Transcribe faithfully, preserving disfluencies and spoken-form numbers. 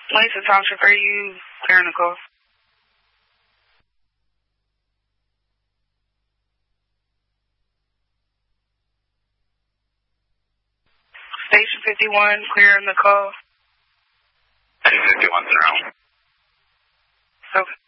Lisa Township, are you clearing the call? Station fifty-one, clearing the call. Station fifty-one, around. Okay.